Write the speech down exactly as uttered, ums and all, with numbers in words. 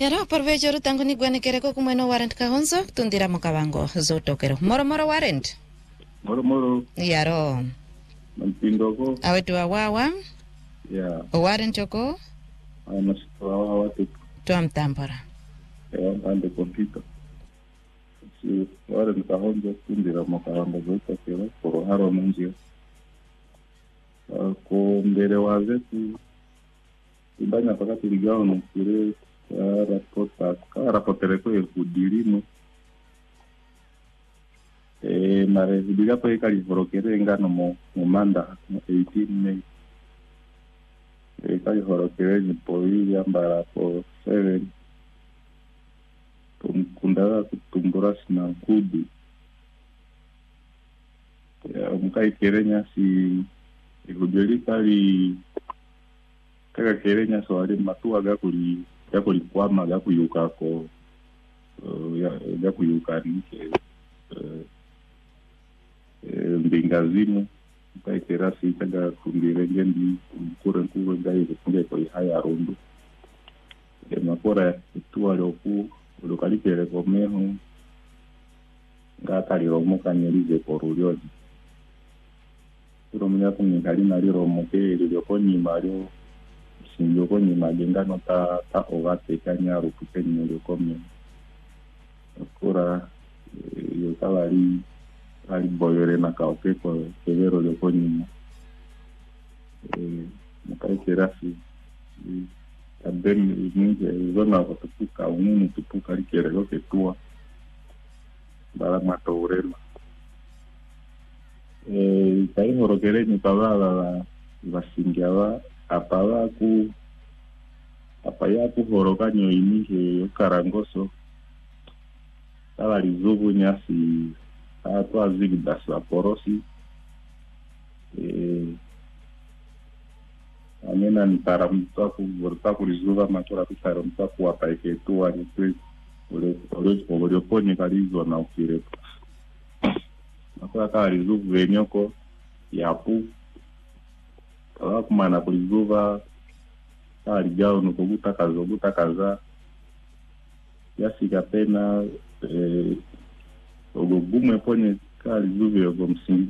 Yaro parvejo rutangu ni gwane kereko kumweno warrant kahonzo tundira mukawango zotokero moro moro warrant moro moro yaro mpindoko awetu wawawa ya warrant yoko ana wawa watu tuwa mtambara ya mpande kompita si warrant kahonzo tundira mukawango zotokero koro haro munjia ko mbere wazetu ibanya pakati ligao nukire rapota ka rapotere ko ekudilimo eh mare biga pa ikali horokere ngano mo manda eighteen May e kali horokere ni poi yamba po seven kundara kutumbura sina kudi ya mukai kerenya si ikudeli kali kaka kerenya so ali matua ga kuli yako likwama ga kuyuka ko uh, ya ga kuyuka ni uh, mbingazimu kai terasi kaga kumbire ngendi kure kure ngai kunge ko haya rondo e makora tuwa loku lokalipere ko meho ga kali romo kanyerize porulioji romo kuni kali na romo ke lyo ni mario sinjoko ni magenga nota ta ogate kanya rupeni nyo komye kura yo tawari ali boyore na kaoke ko kevero le koni eh mukai kerasi abem ni zona ko tuka unu tupuka likere lo ke tua bala matorema eh kai horokere ni pabala basingiawa apala ku apaya ku horokanyo ini ke karangoso tala lizubu nyasi atwa zigdasa porosi eh amena ni taramta ku vorta ku lizuba matora ku taramta ku apaike tu ani tu ule ule ule poni kalizo na ukire matora ka lizubu venyoko yapu kala kumana kulizuba kali jao nuko butakazo butakaza yasika pena eh ogogume pone kali zuve ogo msingi